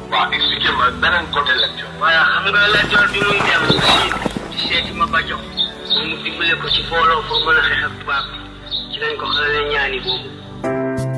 waaw expliqué ma beneen côté lecture. voilà xam nga lecture bi muy dem ci seeti ma ba jox mu dimbale ko ci booloo pour mën a xeex ak tubaab bi ci lañ ko xalalee ñaani boobu